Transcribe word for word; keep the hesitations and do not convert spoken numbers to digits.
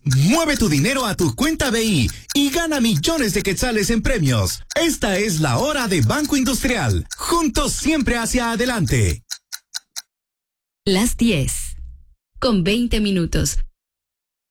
Mueve tu dinero a tu cuenta B I y gana millones de quetzales en premios. Esta es la hora de Banco Industrial. Juntos siempre hacia adelante. Las diez, con veinte minutos.